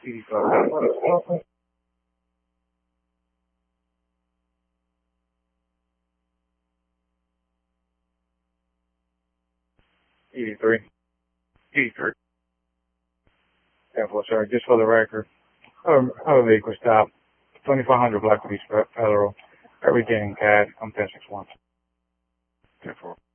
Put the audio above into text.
85. 83. 83. 10-4, sorry. Just for the record, other vehicle stop. 2500 Black Beach Federal. Everything in cash. I'm 1061. 10-4.